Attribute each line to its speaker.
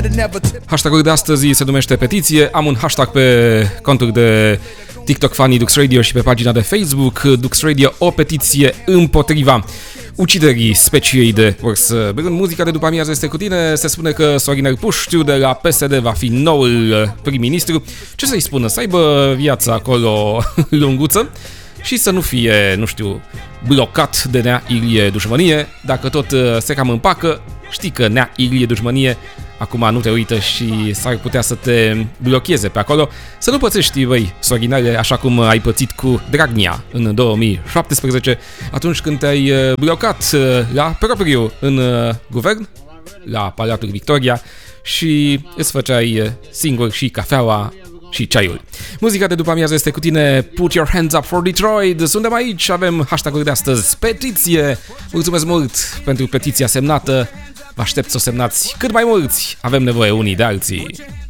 Speaker 1: Hashtagul de astăzi se numește petiție. Am un hashtag pe conturi de TikTok Funny Dux Radio și pe pagina de Facebook Dux Radio, o petiție împotriva uciderii speciei de urs. În muzica de după amiază este cu tine. Se spune că Sorin Puștiu de la PSD va fi noul prim-ministru. Ce să-i spună? Să aibă viața acolo lunguță și să nu fie, nu știu, blocat de Nea Ilie Dușmănie. Dacă tot se cam împacă, știi că Nea Ilie Dușmănie acum nu te uită și s-ar putea să te blocheze pe acolo. Să nu pățești, băi, Sorinele, așa cum ai pățit cu Dragnea în 2017, atunci când te-ai blocat la propriu în guvern, la Palatul Victoria, și îți făceai singur și cafeaua și ceaiul. Muzica de după amiază este cu tine. Put your hands up for Detroit. Suntem aici, avem hashtag-ul de astăzi, petiție. Mulțumesc mult pentru petiția semnată. Vă aștept să o semnați cât mai mulți. Avem nevoie unii de alții.